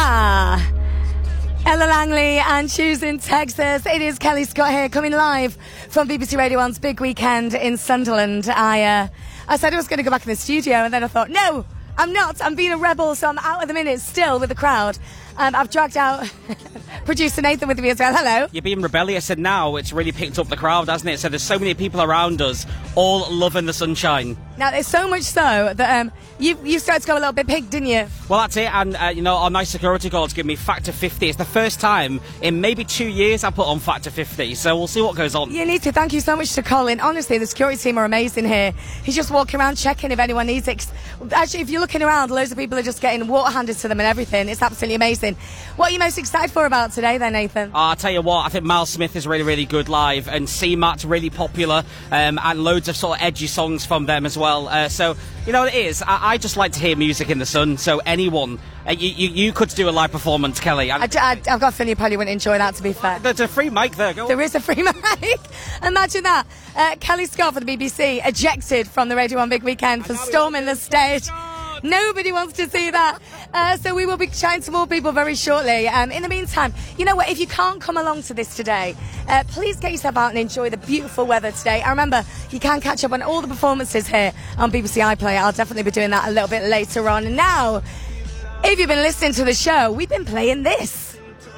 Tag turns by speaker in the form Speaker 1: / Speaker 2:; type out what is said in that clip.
Speaker 1: Ella Langley and Shoes in Texas. It is Kelly Scott here, coming live from BBC Radio 1's Big Weekend in Sunderland. I said I was going to go back in the studio, and then I thought, no, I'm not. I'm being a rebel, so I'm out at the minute still with the crowd. I've dragged out producer Nathan with me as well. Hello.
Speaker 2: You're being rebellious, and now it's really picked up the crowd, hasn't it? So there's so many people around us, all loving the sunshine.
Speaker 1: Now, there's so much so that you started to go a little bit pink, didn't you?
Speaker 2: Well, that's it, and our nice security guards give me factor 50. It's the first time in maybe 2 years I put on factor 50, so we'll see what goes on.
Speaker 1: You need to. Thank you so much to Colin. Honestly, the security team are amazing here. He's just walking around checking if anyone needs it. Actually, if you're looking around, loads of people are just getting water handed to them and everything. It's absolutely amazing. What are you most excited for about today then, Nathan?
Speaker 2: I'll tell you what, I think Miles Smith is really, really good live, and CMAT's really popular, and loads of sort of edgy songs from them as well. So, you know what it is? I just like to hear music in the sun, so anyone, you could do a live performance, Kelly.
Speaker 1: I've got a feeling you probably wouldn't enjoy that, to be fair.
Speaker 2: There's a free mic there, go on.
Speaker 1: There is a free mic. Imagine that. Kelly Scott for the BBC, ejected from the Radio 1 Big Weekend for storming the stage. Nobody wants to see that. So we will be chatting to more people very shortly. In the meantime, you know what? If you can't come along to this today, please get yourself out and enjoy the beautiful weather today. And remember, you can catch up on all the performances here on BBC iPlayer. I'll definitely be doing that a little bit later on. And now, if you've been listening to the show, we've been playing this.